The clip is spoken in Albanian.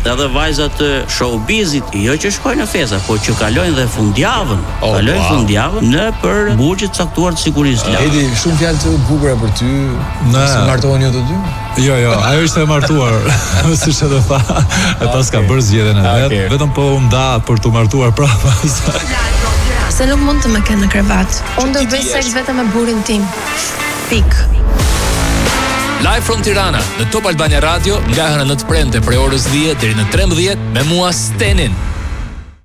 edhe vajzat të showbizit, jo që shkojnë në festa, po që kalojnë dhe fundjavën. Fundjavën në për burgje të caktuar të sigurisë. Edi, shumë fjalë të bukura për ty. Si martohen ju të dy? Jo, ajo ishte e martuar, siç e tha, e pas ka bërë zgjedhjen e vet, vetëm po u nda për të martuar prapa. Se nuk mund të më kenë në krevat. Unë do bëj seks vetëm me burrin tim. Pik. Live from Tirana në Top Albania Radio nga hëna 9 premte prej orës 10 deri në 13 me mua Stenin.